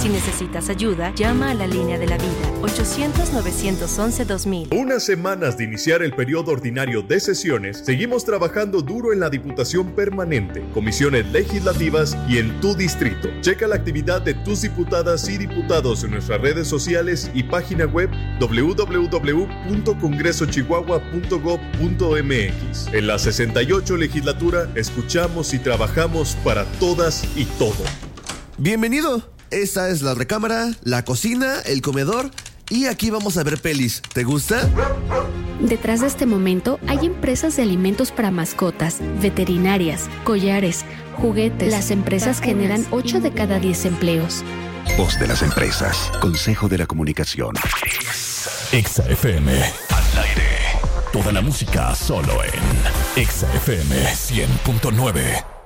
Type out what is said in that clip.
Si necesitas ayuda, llama a la línea de la vida, 800-911-2000. Unas semanas de iniciar el periodo ordinario de sesiones, seguimos trabajando duro en la Diputación Permanente, comisiones legislativas y en tu distrito. Checa la actividad de tus diputadas y diputados en nuestras redes sociales y página web www.congresochihuahua.gov.mx. En la 68 legislatura, escuchamos y trabajamos para todas y todo. Bienvenido. Esta es la recámara, la cocina, el comedor y aquí vamos a ver pelis. ¿Te gusta? Detrás de este momento hay empresas de alimentos para mascotas, veterinarias, collares, juguetes. Las empresas generan 8 de cada 10 empleos. Voz de las empresas. Consejo de la Comunicación. Exa FM. Al aire. Toda la música solo en Exa FM 100.9.